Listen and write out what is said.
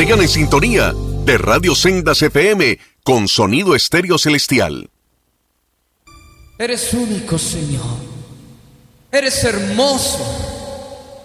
Sigan en sintonía de Radio Sendas FM con sonido estéreo celestial. Eres único, Señor. Eres hermoso.